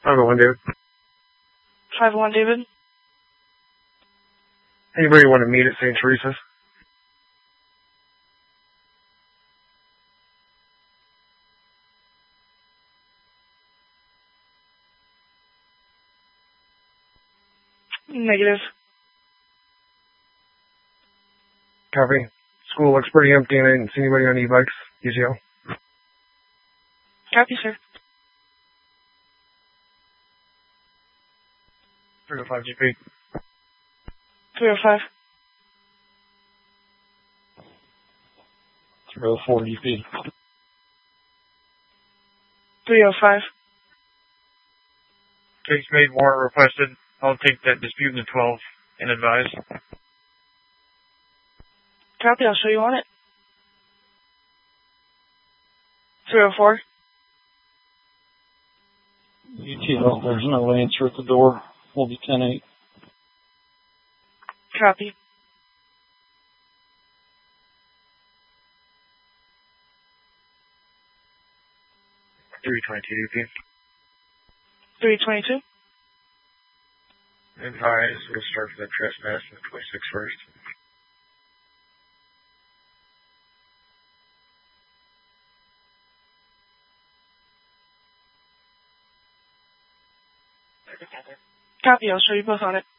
501, David. 501, David. Anybody want to meet at St. Teresa's? Negative. Copy. School looks pretty empty and I didn't see anybody on e-bikes. UCO. Copy, sir. 305 GP. 305. 304 GP. 305. Case made, warrant requested. I'll take that dispute in the 12 and advise. Copy, I'll show you on it. 304. UTL, there's no answer at the door. We'll be 10-8. Copy. 322 UP. 322. Advise, we'll start for the trespass on the 26th first. Copy, I'll show you both on it.